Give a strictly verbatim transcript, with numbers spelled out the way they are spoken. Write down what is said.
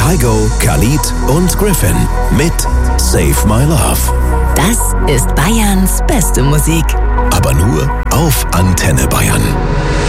Kygo, Khalid und Griffin mit Save My Love. Das ist Bayerns beste Musik. Aber nur auf Antenne Bayern.